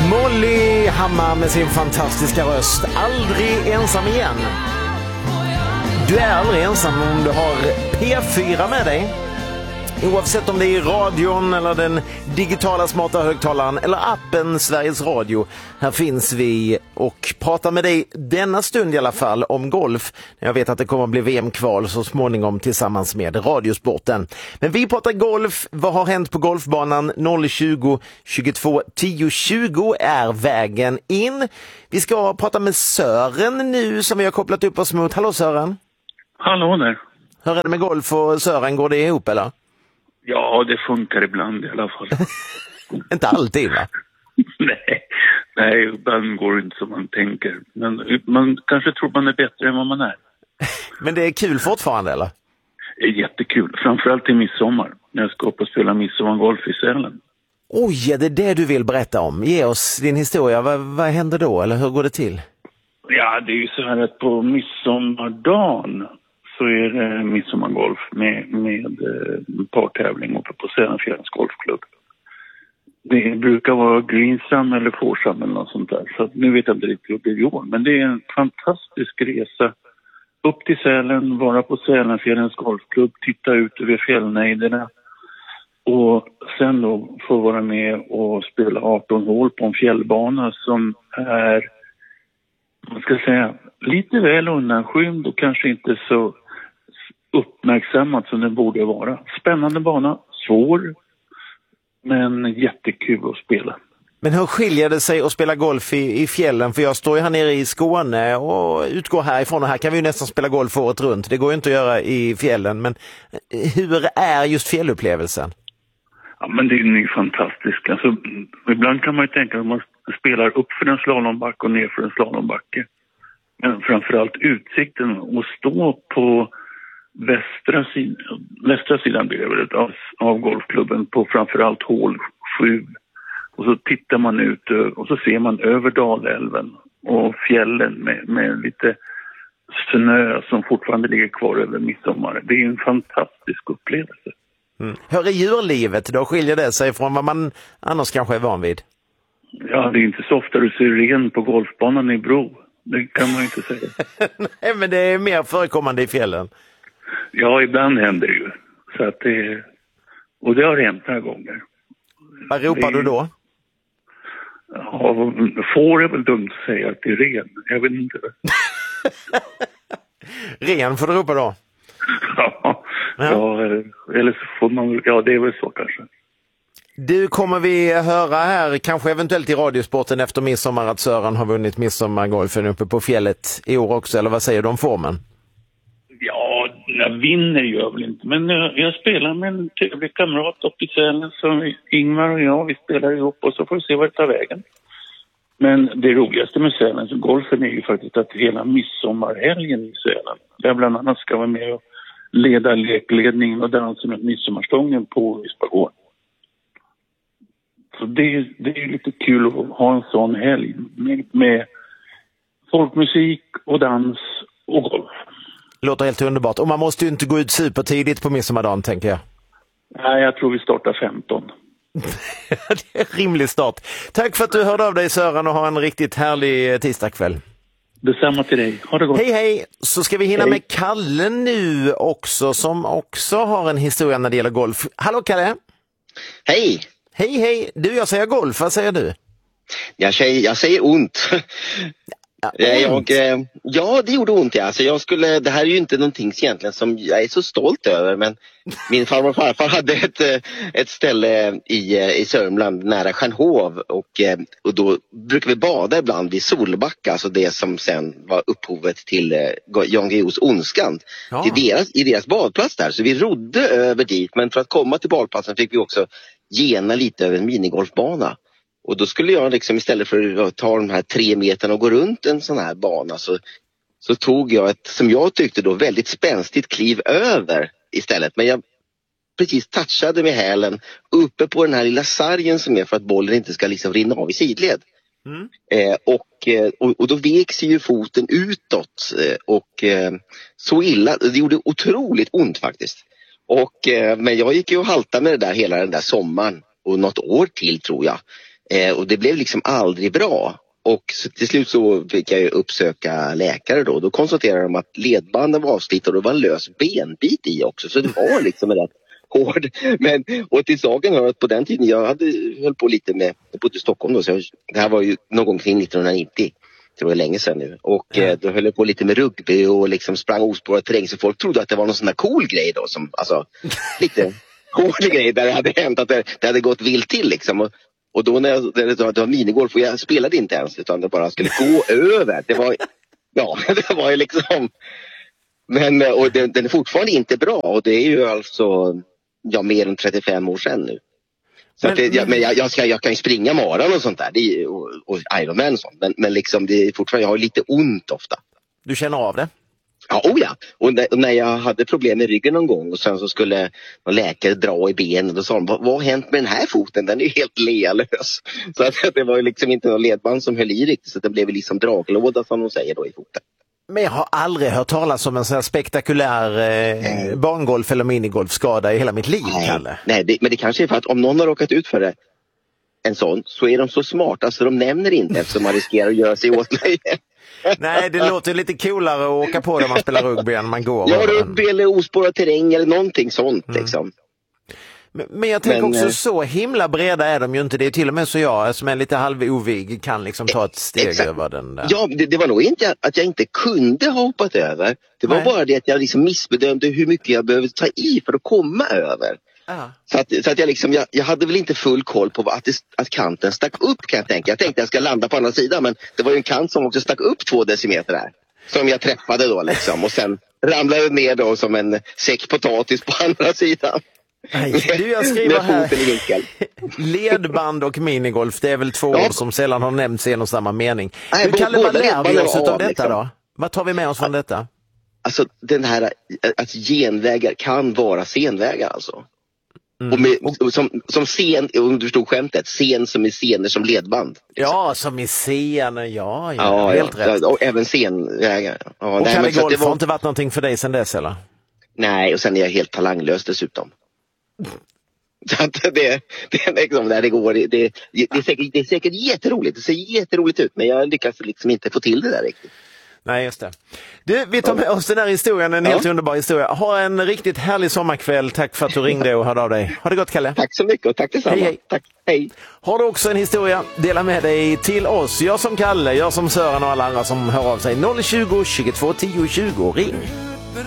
Molly Hammar med sin fantastiska röst. Aldrig ensam igen. Du är aldrig ensam om du har P4 med dig. Oavsett om det är i radion eller den digitala smarta högtalaren eller appen Sveriges Radio. Här finns vi och pratar med dig denna stund i alla fall om golf. Jag vet att det kommer att bli VM-kval så småningom tillsammans med Radiosporten. Men vi pratar golf. Vad har hänt på golfbanan? 020 22 10 20 är vägen in. Vi ska prata med Sören nu som vi har kopplat upp oss mot. Hallå Sören. Hallå där. Hur är det med golf och Sören? Går det ihop eller? Ja, det funkar ibland i alla fall. Inte alltid va? Nej, ibland går det inte som man tänker. Men man kanske tror man är bättre än vad man är. Men det är kul fortfarande eller? Det är jättekul, framförallt i midsommar. När jag ska upp och spela midsommargolf i Sälen. Oj, det är det du vill berätta om. Ge oss din historia. Vad händer då eller hur går det till? Ja, det är ju så här att på midsommardagen så är det midsommargolf med partävling uppe på Sälenfjällens golfklubb. Det brukar vara greensam eller foursam eller något sånt där. Så nu vet jag inte riktigt hur det blir i år. Men det är en fantastisk resa upp till Sälen, vara på Sälenfjällens golfklubb, titta ut över fjällnejderna. Och sen då få vara med och spela 18 hål på en fjällbana som är, man ska säga, lite väl undanskymd och kanske inte så uppmärksammat som det borde vara. Spännande bana, svår, men jättekul att spela. Men hur skiljer det sig att spela golf i fjällen? För jag står ju här nere i Skåne och utgår härifrån och här kan vi ju nästan spela golf året runt. Det går ju inte att göra i fjällen, men hur är just fjällupplevelsen? Ja, men det är ju fantastiskt. Alltså, ibland kan man ju tänka att man spelar upp för en slalombacke och ner för en slalombacke. Men framförallt utsikten och stå på västra sidan blir det väl av golfklubben på framförallt hål 7. Och så tittar man ut och så ser man över Dalälven och fjällen med lite snö som fortfarande ligger kvar över midsommar. Det är en fantastisk upplevelse. Mm. Hur är djurlivet då? Skiljer det sig från vad man annars kanske är van vid? Ja, det är inte så ofta du ser ren på golfbanan i Bro. Det kan man ju inte säga. Nej, men det är mer förekommande i fjällen. Ja, ibland händer det ju. Så att och det har hänt några gånger. Vad ropar du då? Ja, får är väl dumt att säga att det är ren. Jag vet inte. Ren får du ropa då? Ja, eller så får man, ja det är väl så kanske. Du, kommer vi höra här, kanske eventuellt i Radiosporten efter midsommar att Sören har vunnit midsommargolfen uppe på fjället i år också, eller vad säger du om formen? Ja, jag vinner ju väl inte, men jag spelar med en trevlig kamrat uppe i Sälen som Ingmar och jag, vi spelar ihop och så får vi se vad det tar vägen. Men det roligaste med Sälens golfen är ju faktiskt att hela midsommarhelgen i Sälen, där bland annat ska vara med och leda lekledningen och dansa med midsommarstången på Vispagård. Så det är lite kul att ha en sån helg med folkmusik och dans och golf. Låter helt underbart. Och man måste ju inte gå ut supertidigt på midsommardagen, tänker jag. Nej, jag tror vi startar 15. Det är en rimlig start. Tack för att du hörde av dig Sören och ha en riktigt härlig tisdagkväll. Detsamma till dig. Ha det gott. Hej hej. Så ska vi hinna med Kalle nu också som också har en historia när det gäller golf. Hallå Kalle. Hej. Hej hej. Du, jag säger golf. Vad säger du? Jag säger ont. Ja, det gjorde ont. Ja. Alltså det här är ju inte någonting egentligen som jag är så stolt över, men min farmor och farfar hade ett ställe i Sörmland nära Stjärnhov och då brukar vi bada ibland vid Solbacka, alltså det som sen var upphovet till Jan Guillous Ondskan, i deras badplats där. Så vi rodde över dit, men för att komma till badplatsen fick vi också gena lite över en minigolfbana. Och då skulle jag liksom istället för att ta de här 3 meterna och gå runt en sån här bana så tog jag ett, som jag tyckte då, väldigt spänstigt kliv över istället. Men jag precis touchade med hälen uppe på den här lilla sargen som är för att bollen inte ska liksom rinna av i sidled. Mm. Och då vek sig ju foten utåt och så illa, det gjorde otroligt ont faktiskt. Men jag gick ju och haltade med det där hela den där sommaren och något år till tror jag. Och det blev liksom aldrig bra. Och så till slut så fick jag ju uppsöka läkare då. Då konstaterade de att ledbanden var avslitna och det var en lös benbit i också. Så det var liksom rätt hård. Men, och till saken hör att på den tiden jag höll på lite med, jag bodde i Stockholm då, så det här var ju någon gång kring 1990. Det var länge sedan nu. Och då höll jag på lite med rugby och liksom sprang ospårad terräng. Så folk trodde att det var någon sån där cool grej då. Som, alltså, lite cool grej där det hade hänt att det hade gått vilt till liksom. Och då när det var minigolf och jag spelade inte ens utan det bara skulle gå över. Det var, ja, det var ju liksom... Men, och den är fortfarande inte bra och det är ju alltså mer än 35 år sedan nu. Så jag kan ju springa maran och sånt där och Ironman och sånt. Men liksom det är fortfarande, jag har lite ont ofta. Du känner av det? Ja, och när jag hade problem med ryggen någon gång och sen så skulle någon läkare dra i benen och sa de, vad har hänt med den här foten? Den är ju helt lealös. Så att det var ju liksom inte någon ledband som höll i riktigt så det blev liksom draglåda som de säger då i foten. Men jag har aldrig hört talas om en sån här spektakulär barngolf- eller minigolfskada i hela mitt liv, Kalle. Nej, men det kanske är för att om någon har råkat ut för det, en sån, så är de så smarta så de nämner inte eftersom man riskerar att göra sig åtlöje. Nej, det låter lite coolare att åka på när man spelar rugby än man går. Ja, rugby eller ospårad terräng eller någonting sånt liksom. Men jag tänker också så himla breda är de ju inte. Det är till och med så jag som är lite halvovig kan liksom ta ett steg över den där. Ja, det var nog inte att jag inte kunde ha hoppat över. Det var bara det att jag liksom missbedömde hur mycket jag behövde ta i för att komma över. Så att jag hade väl inte full koll på att kanten stack upp kan jag tänka. Jag tänkte att jag ska landa på andra sidan men det var ju en kant som också stack upp 2 decimeter där. Som jag träffade då liksom och sen ramlade ner då som en säck potatis på andra sidan. Jag skriver här ledband och minigolf, det är väl 2 ord som sällan har nämnts i en och samma mening. Hur Kalle, vad lär vi oss av detta liksom då? Vad tar vi med oss från detta? Alltså den här att genvägar kan vara senvägar alltså. Och som scen, om du förstod skämtet, scen som är scener som ledband. Liksom. Ja, som i scener, ja helt rätt. Och även scenvägar. Ja, och Kalle, golf har inte varit någonting för dig sedan dess eller? Nej, och sen är jag helt talanglös dessutom. Så att det är liksom där det går. Det är säkert jätteroligt. Det ser jätteroligt ut, men jag lyckas liksom inte få till det där riktigt. Nej, just det. Vi tar med oss den här historien, en helt underbar historia. Ha en riktigt härlig sommarkväll. Tack för att du ringde och hörde av dig. Ha det gott, Kalle. Tack så mycket och tack detsamma. Hej. Tack, hej. Har du också en historia? Dela med dig till oss. Jag som Kalle, jag som Sören och alla andra som hör av sig. 020 22 10 20. Ring.